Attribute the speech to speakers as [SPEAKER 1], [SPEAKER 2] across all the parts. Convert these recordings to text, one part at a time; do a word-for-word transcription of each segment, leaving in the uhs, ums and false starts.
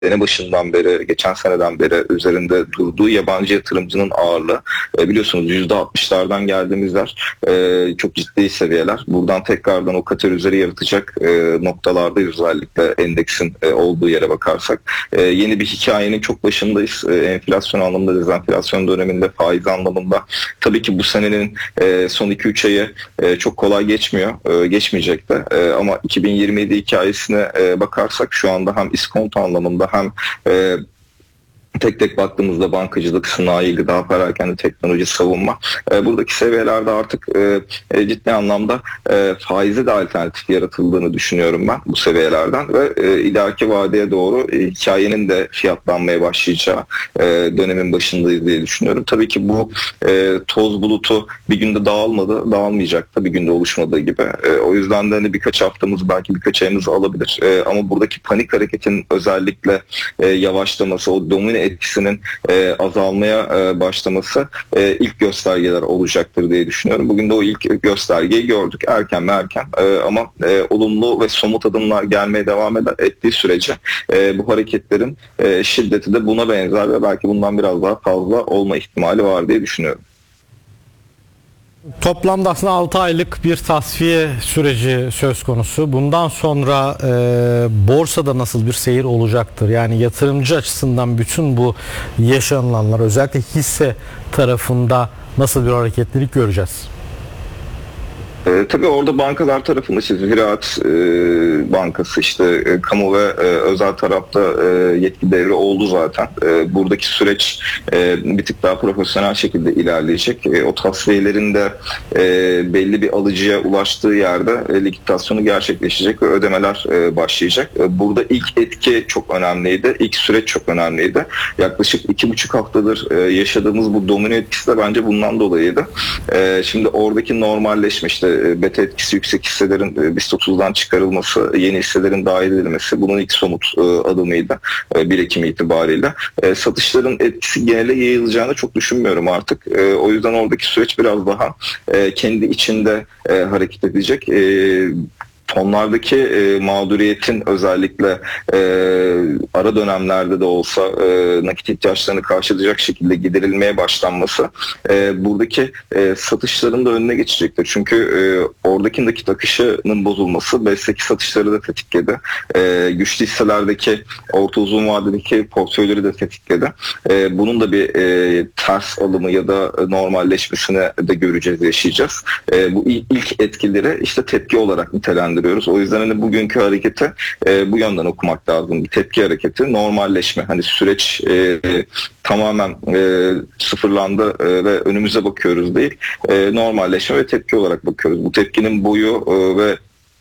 [SPEAKER 1] sene başından beri, geçen seneden beri üzerinde durduğu yabancı yatırımcının ağırlığı e, biliyorsunuz yüzde altmışlardan geldiğimiz yer e, çok ciddi seviyeler. Buradan tekrardan o katalüzleri yaratacak e, noktalarda özellikle endeksin e, olduğu yere bakarsak e, yeni bir hikayenin çok başındayız. E, enflasyon anlamında, dezenflasyon döneminde, faiz anlamında. Tabii ki bu senenin e, son iki üç ayı e, çok kolay geçmiyor. E, geçmeyecek de. E, ama iki bin yirmi yedi hikayesine e, bakarsak şu anda hem iskonto anlamında hem e, tek tek baktığımızda bankacılık, sanayi, gıda, perakende, teknoloji, savunma e, buradaki seviyelerde artık e, e, ciddi anlamda e, faize de alternatif yaratıldığını düşünüyorum ben bu seviyelerden ve e, ileriki vadeye doğru e, hikayenin de fiyatlanmaya başlayacağı e, dönemin başındayız diye düşünüyorum. Tabii ki bu e, toz bulutu bir günde dağılmadı, dağılmayacak da bir günde oluşmadığı gibi. E, o yüzden de hani birkaç haftamız, belki birkaç ayımız alabilir. E, ama buradaki panik hareketin özellikle e, yavaşlaması, o domine etkisinin e, azalmaya e, başlaması e, ilk göstergeler olacaktır diye düşünüyorum. Bugün de o ilk göstergeyi gördük. Erken mi erken e, ama e, olumlu ve somut adımlar gelmeye devam eder, ettiği sürece e, bu hareketlerin e, şiddeti de buna benzer ve belki bundan biraz daha fazla olma ihtimali var diye düşünüyorum.
[SPEAKER 2] Toplamda aslında altı aylık bir tasfiye süreci söz konusu. Bundan sonra e, borsada nasıl bir seyir olacaktır? Yani yatırımcı açısından bütün bu yaşanılanlar, özellikle hisse tarafında nasıl bir hareketlilik göreceğiz?
[SPEAKER 1] E, tabii orada bankalar tarafında işte Ziraat e, Bankası, işte e, kamu ve e, özel tarafta e, yetki devri oldu zaten. E, buradaki süreç e, bir tık daha profesyonel şekilde ilerleyecek. E, o tasfiyelerin de e, belli bir alıcıya ulaştığı yerde e, likitasyonu gerçekleşecek ve ödemeler e, başlayacak. E, burada ilk etki çok önemliydi. İlk süreç çok önemliydi. Yaklaşık iki buçuk haftadır e, yaşadığımız bu domino etkisi de bence bundan dolayıydı. E, şimdi oradaki normalleşme, işte beta etkisi yüksek hisselerin BIST otuzdan çıkarılması, yeni hisselerin dahil edilmesi bunun ilk somut adımıydı bir Ekim itibariyle. Satışların etkisi genele yayılacağını çok düşünmüyorum artık. O yüzden oradaki süreç biraz daha kendi içinde hareket edecek. Fonlardaki e, mağduriyetin özellikle e, ara dönemlerde de olsa e, nakit ihtiyaçlarını karşılayacak şekilde giderilmeye başlanması e, buradaki e, satışların da önüne geçecektir. Çünkü e, oradaki nakit akışının bozulması B E S'teki satışları da tetikledi. E, güçlü hisselerdeki orta uzun vadedeki portföyleri de tetikledi. E, bunun da bir e, ters alımı ya da normalleşmesini de göreceğiz, yaşayacağız. E, bu ilk etkileri işte tepki olarak nitelendiriyoruz. O yüzden hani bugünkü hareketi e, bu yönden okumak lazım. Bir tepki hareketi, normalleşme. Hani süreç e, tamamen e, sıfırlandı e, ve önümüze bakıyoruz değil. E, normalleşme ve tepki olarak bakıyoruz. Bu tepkinin boyu e, ve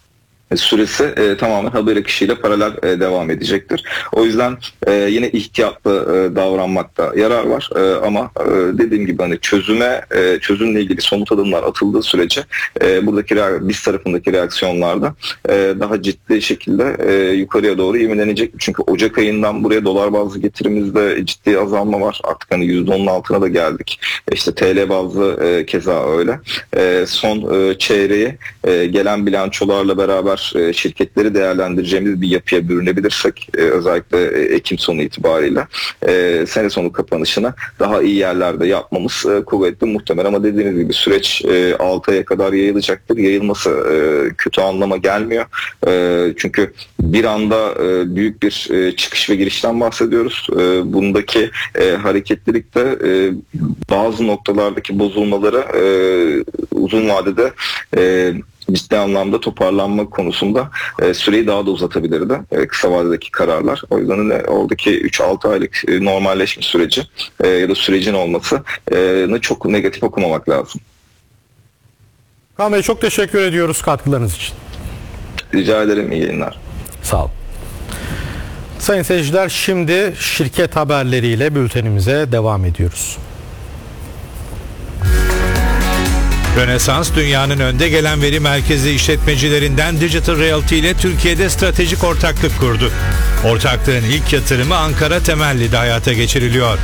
[SPEAKER 1] süresi e, tamamen haber akışıyla paralel e, devam edecektir. O yüzden e, yine ihtiyatlı e, davranmakta yarar var. E, ama e, dediğim gibi hani çözüme, e, çözümle ilgili somut adımlar atıldığı sürece e, buradaki biz tarafındaki reaksiyonlarda e, daha ciddi şekilde e, yukarıya doğru ivmelenecek. Çünkü Ocak ayından buraya dolar bazlı getirimizde ciddi azalma var. Artık hani yüzde onun altına da geldik. E, işte T L bazlı e, keza öyle. E, son e, çeyreği e, gelen bilançolarla beraber şirketleri değerlendireceğimiz bir yapıya bürünebilirsek özellikle Ekim sonu itibariyle sene sonu kapanışına daha iyi yerlerde yapmamız kuvvetli muhtemel, ama dediğiniz gibi süreç altı aya kadar yayılacaktır. Yayılması kötü anlama gelmiyor. Çünkü bir anda büyük bir çıkış ve girişten bahsediyoruz. Bundaki hareketlilik de bazı noktalardaki bozulmalara uzun vadede ciddi anlamda toparlanma konusunda e, süreyi daha da uzatabilirdi e, kısa vadedeki kararlar. O yüzden de oradaki üç altı aylık e, normalleşme süreci e, ya da sürecin olmasını çok negatif okumamak lazım.
[SPEAKER 2] Kaan Bey, çok teşekkür ediyoruz katkılarınız için.
[SPEAKER 1] Rica ederim, iyi yayınlar.
[SPEAKER 2] Sağ olun. Sayın seyirciler, şimdi şirket haberleriyle bültenimize devam ediyoruz.
[SPEAKER 3] Rönesans, dünyanın önde gelen veri merkezi işletmecilerinden Digital Realty ile Türkiye'de stratejik ortaklık kurdu. Ortaklığın ilk yatırımı Ankara temelli'de hayata geçiriliyor.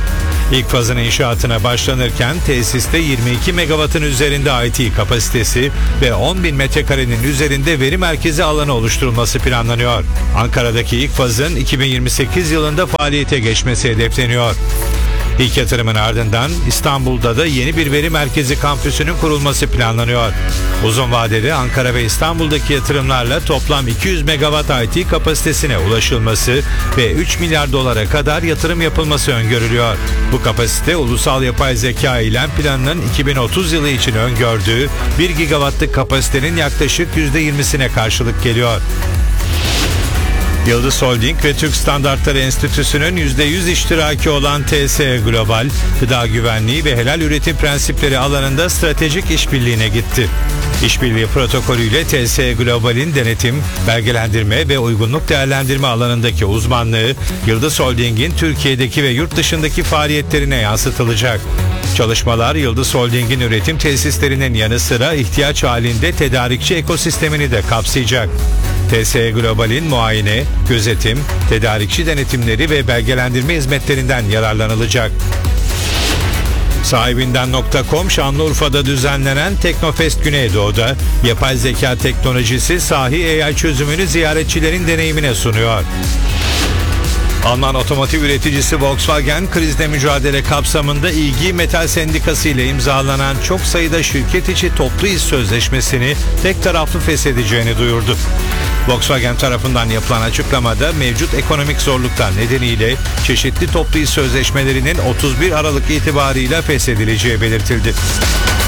[SPEAKER 3] İlk fazın inşaatına başlanırken tesiste yirmi iki megawattın üzerinde I T kapasitesi ve on bin metrekarenin üzerinde veri merkezi alanı oluşturulması planlanıyor. Ankara'daki ilk fazın iki bin yirmi sekiz yılında faaliyete geçmesi hedefleniyor. İlk yatırımın ardından İstanbul'da da yeni bir veri merkezi kampüsünün kurulması planlanıyor. Uzun vadede Ankara ve İstanbul'daki yatırımlarla toplam iki yüz megawatt I T kapasitesine ulaşılması ve üç milyar dolara kadar yatırım yapılması öngörülüyor. Bu kapasite ulusal yapay zeka eylem planının iki bin otuz yılı için öngördüğü bir gigawattlık kapasitenin yaklaşık yüzde yirmisine karşılık geliyor. Yıldız Holding ve Türk Standartları Enstitüsü'nün yüzde yüz iştiraki olan T S E Global, gıda güvenliği ve helal üretim prensipleri alanında stratejik işbirliğine gitti. İşbirliği protokolüyle T S E Global'in denetim, belgelendirme ve uygunluk değerlendirme alanındaki uzmanlığı Yıldız Holding'in Türkiye'deki ve yurt dışındaki faaliyetlerine yansıtılacak. Çalışmalar Yıldız Holding'in üretim tesislerinin yanı sıra ihtiyaç halinde tedarikçi ekosistemini de kapsayacak. T S E Global'in muayene, gözetim, tedarikçi denetimleri ve belgelendirme hizmetlerinden yararlanılacak. Sahibinden nokta com Şanlıurfa'da düzenlenen Teknofest Güneydoğu'da yapay zeka teknolojisi sahi A I çözümünü ziyaretçilerin deneyimine sunuyor. Alman otomotiv üreticisi Volkswagen, krizle mücadele kapsamında İlgi Metal Sendikası ile imzalanan çok sayıda şirket içi toplu iş sözleşmesini tek taraflı feshedeceğini duyurdu. Volkswagen tarafından yapılan açıklamada mevcut ekonomik zorluklar nedeniyle çeşitli toplu iş sözleşmelerinin otuz bir Aralık itibarıyla feshedileceği belirtildi.